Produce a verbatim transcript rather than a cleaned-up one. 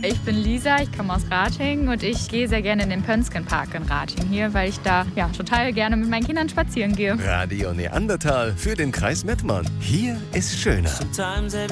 Ich bin Lisa, ich komme aus Ratingen und ich gehe sehr gerne in den Pönskenpark in Ratingen hier, weil ich da ja total gerne mit meinen Kindern spazieren gehe. Radio Neandertal für den Kreis Mettmann. Hier ist schöner.